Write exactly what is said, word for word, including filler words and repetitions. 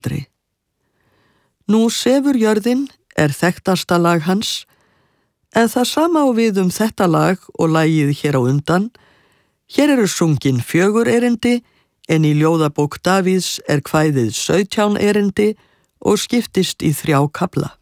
aldri. Nú sefur jörðin er þekktasta lag hans, en það sama á við um þetta lag og lagið hér á undan. Hér eru sungin fjögur erindi, en í ljóðabók Davíðs er kvæðið sautján erindi og skiptist í þrjá kafla.